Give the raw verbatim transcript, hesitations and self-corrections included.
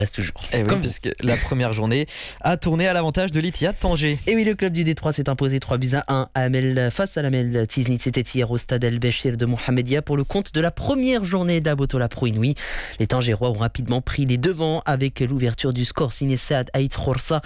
Reste toujours. Et oui, Comme puisque la première journée a tourné à l'avantage de l'Ittihad Tanger. Et oui, le club du Détroit s'est imposé trois buts à un à Amel, face à l'Amel Tiznit. C'était hier au stade El Béchir de Mohamedia pour le compte de la première journée de la Botola Pro Inouï. Les Tangérois ont rapidement pris les devants avec l'ouverture du score signé Saad Aït Khorsa